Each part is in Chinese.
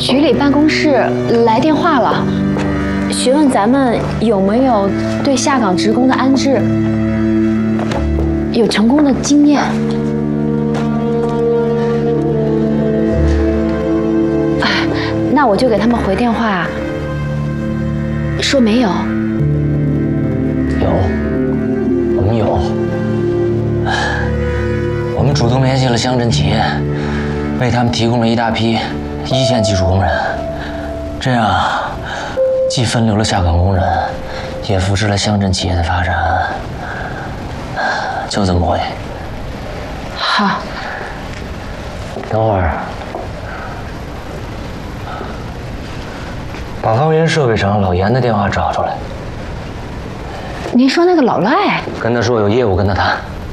局里办公室来电话了，询问咱们有没有对下岗职工的安置有成功的经验。那我就给他们回电话，说没有。 有，我们有。我们主动联系了乡镇企业，为他们提供了一大批一线技术工人，这样既分流了下岗工人，也扶持了乡镇企业的发展。就这么回。 好。 等会儿。把方圆设备厂老严的电话找出来。 您说那个老赖？ 跟他说有业务跟他谈。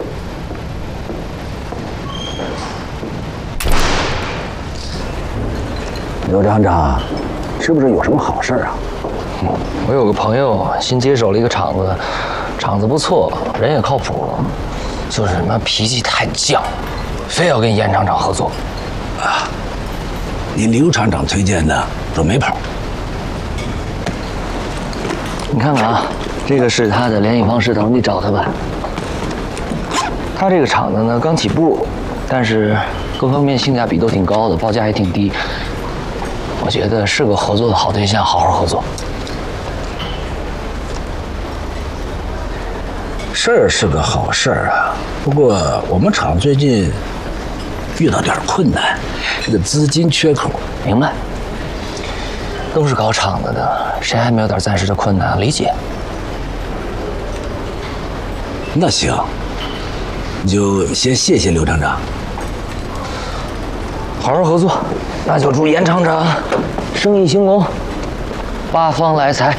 刘厂长，是不是有什么好事啊？ 我有个朋友新接手了一个厂子，厂子不错，人也靠谱，就是他妈脾气太犟，非要跟严厂长合作。 啊，你刘厂长推荐的准没跑。 你看看啊，这个是他的联系方式，到时候你找他吧。他这个厂子呢刚起步，但是各方面性价比都挺高的，报价也挺低。我觉得是个合作的好对象，好好合作。 事儿是个好事儿啊，不过我们厂最近遇到点困难，这个资金缺口。 明白。都是搞厂子的，谁还没有点暂时的困难？理解。 那行，你就先谢谢刘厂长。 好好合作，那就祝严厂长生意兴隆，八方来财。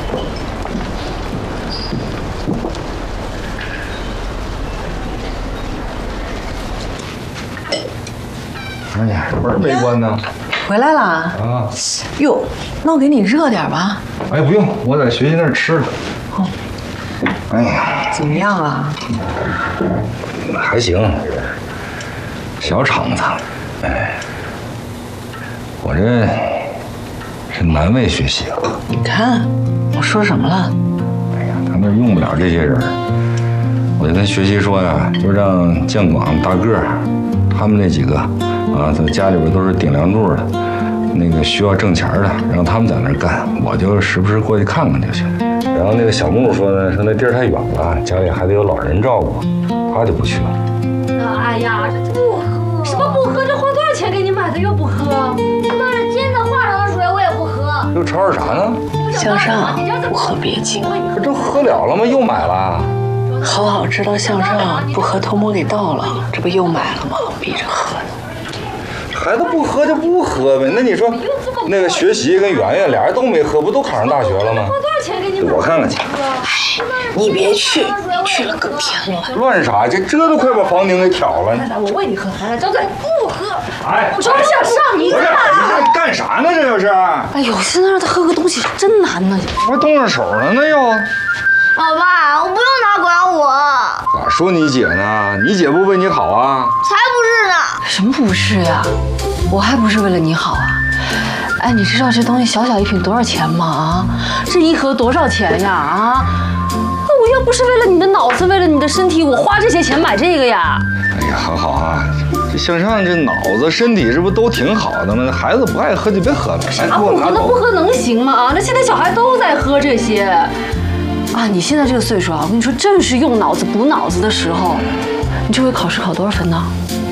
哎呀，门没关呢。 回来了啊！ 哟，那我给你热点吧。 哎，不用，我在学习那儿吃的。 哦。 哎呀， 怎么样啊？ 还行，小厂子。哎，我这是难为学习了。 你看，我说什么了？ 哎呀，他那用不了这些人。我就跟学习说呀，就让建广、大个儿他们那几个。啊，他家里边都是顶梁柱的，那个需要挣钱的，让他们在那儿干，我就时不时过去看看就行。然后那个小木说呢，说那地儿太远了，家里还得有老人照顾，他就不去了。 哎呀，这不喝什么不喝？这花多少钱给你买的又不喝？这都是金子化成的水，我也不喝。 又吵吵啥呢？ 向上，不喝别急。 这都喝了了吗？又买了？ 好好知道向上，不喝偷摸给倒了，这不又买了吗？逼着喝呢。 孩子不喝就不喝呗。那你说，那个学习跟圆圆俩人都没喝，不都考上大学了吗？ 花多少钱给你买？ 我看看去。 哎，你别去，你去了更添乱。 乱啥？这都快把房顶给挑了。 我喂你喝，孩子张嘴不喝。 哎， 我说向上，你干啥呢？这就是。 哎呦，现在让他喝个东西真难呢。 我还动上手了呢又。 老爸，我不用他管我。 咋说你姐呢？你姐不为你好啊？ 才不是呢！ 什么不是呀？我还不是为了你好啊！哎，你知道这东西小小一瓶多少钱吗？啊，这一盒多少钱呀？啊，那我要不是为了你的脑子，为了你的身体，我花这些钱买这个呀？ 哎呀，好啊，这向上这脑子身体这不都挺好的吗？孩子不爱喝就别喝了。 啥不喝？那不喝能行吗？啊，那现在小孩都在喝这些。啊，你现在这个岁数啊，我跟你说，正是用脑子补脑子的时候。你这回考试考多少分呢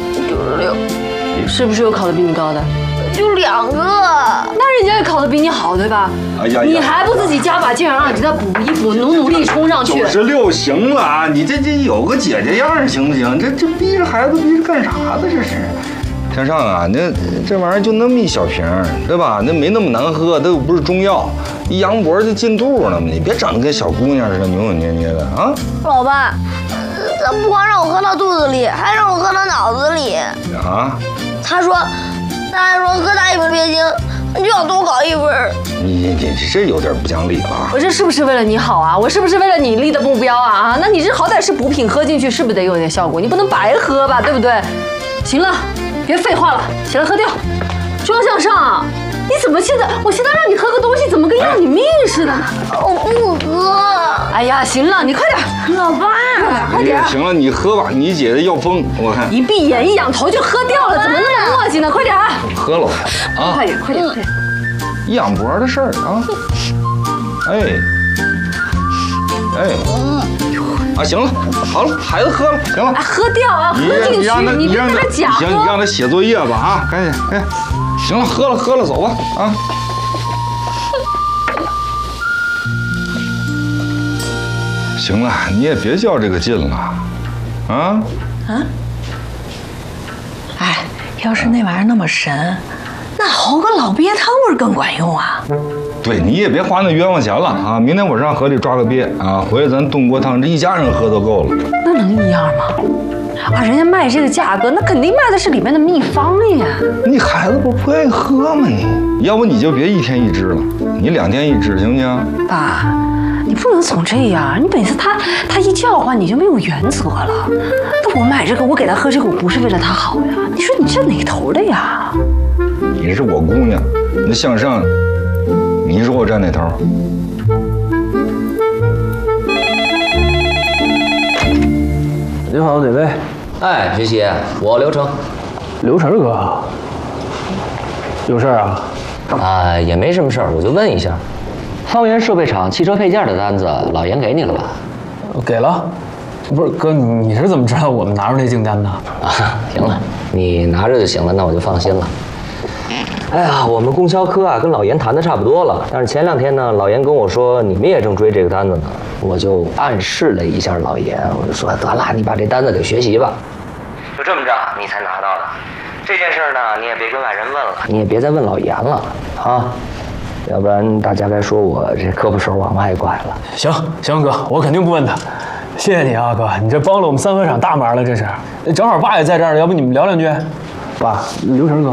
？96。是不是有考得比你高的？ 就2个。 那人家也考得比你好，对吧？ 哎呀， 你还不自己加把劲儿，让你再补一补，努力冲上去。 96行了啊，你这有个姐姐样行不行？这逼着孩子逼着干啥呢？这是。向上啊，这玩意儿就那么一小瓶，对吧？那没那么难喝，它又不是中药，一羊脖就进肚了嘛。你别整得跟小姑娘似的扭扭捏捏的啊！ 老爸，他不光让我喝到肚子里，还让我喝到脑子里。 啊？ 他还说喝大一瓶别精，就要多搞1分。 你这有点不讲理了。 我这是不是为了你好啊？我是不是为了你立的目标啊？那你这好歹是补品，喝进去是不是得有点效果？你不能白喝吧，对不对？行了。别废话了，起来喝掉。 庄向上，你怎么现在？我现在让你喝个东西，怎么跟要你命似的呢？ 我不喝。 哎呀，行了，你快点， 老爸， 快点。 行了，你喝吧，你姐姐要疯，我看。 一闭眼一仰头就喝掉了，怎么那么磨叽呢？快点， 喝了啊！ 快点，快点，快点。 仰脖的事儿啊！啊，行了，好了，孩子喝了，行了。 哎，喝掉啊，喝进去，你别跟他假喝。 行，你让他写作业吧啊，赶紧，行了，喝了，走吧啊。行了，你也别较这个劲了，啊？ 哎，要是那玩意儿那么神，那熬个老鳖汤不是更管用啊？ 对，你也别花那冤枉钱了啊！明天我上河里抓个鳖啊，回来咱炖锅汤，这一家人喝都够了。 那能一样吗？啊，人家卖这个价格，那肯定卖的是里面的秘方呀。 你孩子不爱喝吗你？要不你就别1天1支了，你2天1支行不行？ 爸，你不能总这样，你每次他一叫唤你就没有原则了。那我买这个，我给他喝这个，我不是为了他好呀。你说你这哪头的呀？ 你是我姑娘，那向上，你说我站哪头？ 你好，哪位？ 哎，学习，我刘成。 刘成哥，有事啊？ 啊，也没什么事儿，我就问一下，方圆设备厂汽车配件的单子，老严给你了吧？ 给了。不是哥，你是怎么知道我们拿出那订单的？ 啊，行了，你拿着就行了，那我就放心了。哎呀，我们供销科啊，跟老严谈的差不多了，但是前2天呢，老严跟我说你们也正追这个单子呢，我就暗示了一下老严，我就说得了，你把这单子给学习吧，就这么着你才拿到的。这件事呢，你也别跟外人问了，你也别再问老严了啊，要不然大家该说我这胳膊手往外拐了。 行哥，我肯定不问他。谢谢你啊，哥，你这帮了我们三合厂大忙了，这是。正好爸也在这儿了，要不你们聊2句？ 爸，刘成哥。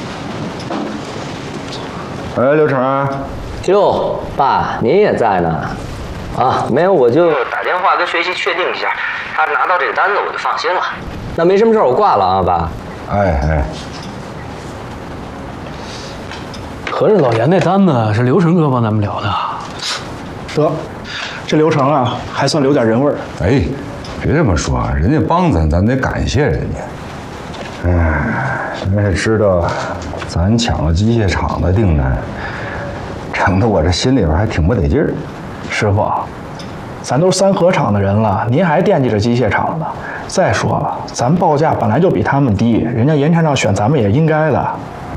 哎，刘成。 哟，爸，您也在呢。啊，没有我就打电话跟学习确定一下，他拿到这个单子我就放心了。那没什么事我挂了啊，爸。 哎。 合着老严那单子是刘成哥帮咱们聊的。 得，这刘成啊，还算留点人味儿。 哎，别这么说，人家帮咱得感谢人家。哎，人也知道咱抢了机械厂的订单，整得我这心里边还挺不得劲儿。 师傅，咱都是三合厂的人了，您还惦记着机械厂呢？再说了，咱报价本来就比他们低，人家严厂长选咱们也应该的。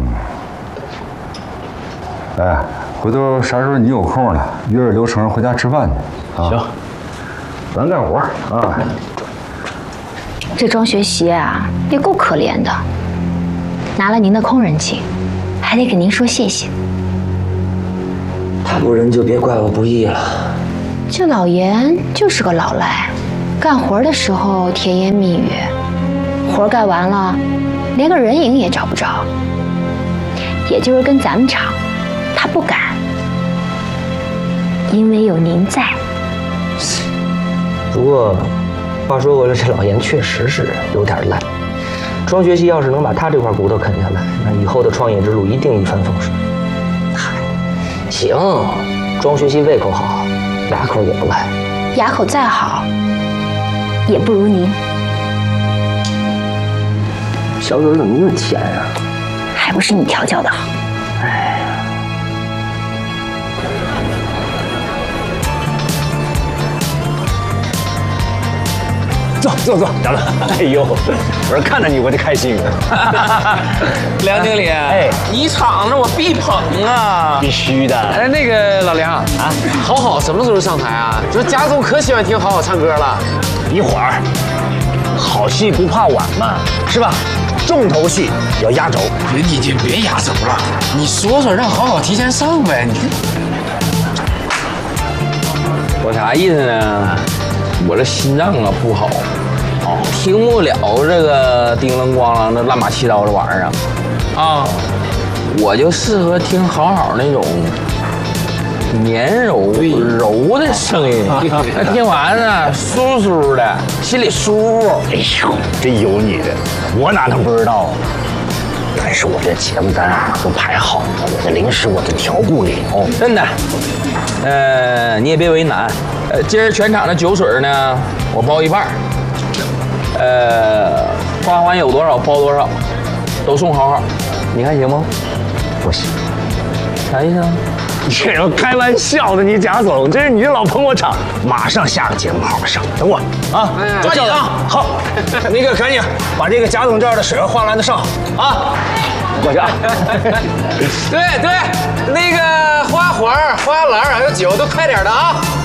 哎，回头啥时候你有空了，约着刘成回家吃饭去。啊、 行， 咱干活啊。 这庄学习啊，也够可怜的，拿了您的空人情，还得给您说谢谢。 他不仁就别怪我不义了。 这老严就是个老赖，干活的时候甜言蜜语，活干完了，连个人影也找不着。也就是跟咱们厂，他不敢，因为有您在。 不过，话说回来，这老严确实是有点赖。庄学习要是能把他这块骨头啃下来，那以后的创业之路一定一帆风顺。嗨，行，庄学习胃口好，牙口也不赖。 牙口再好，也不如您。 小嘴怎么那么甜啊？ 还不是你调教的好。 哎。 坐，咱们。哎呦，我说看着你我就开心。 梁经理，哎，你敞着我必捧啊！ 必须的。 哎，那个老梁啊，好什么时候上台啊？这贾总可喜欢听好唱歌了。 一会儿，好戏不怕晚嘛，是吧？重头戏要压轴。 你就别压轴了，你说让好提前上呗。你我啥意思呢？我这心脏啊不好，听不了这个叮铃咣啷的乱八七糟的玩意儿啊，我就适合听好那种绵柔的声音，那听完呢舒舒的，心里舒服。 哎呦，真有你的，我哪能不知道啊？ 但是我这节目单啊都排好了，我这临时我这调不了。 真的，你也别为难。今儿全场的酒水呢，我包一半。花环有多少包多少，都送好好。你看行吗？ 不行， 啥意思啊？ 这有开玩笑的，你贾总，这是你老捧我场， 马上下个节目好好上，等我啊！ 抓紧啊！ 好，那个赶紧把这个贾总这儿的水和花篮子上好啊！过去啊！ 对，那个花环、花篮还有酒都快点的啊！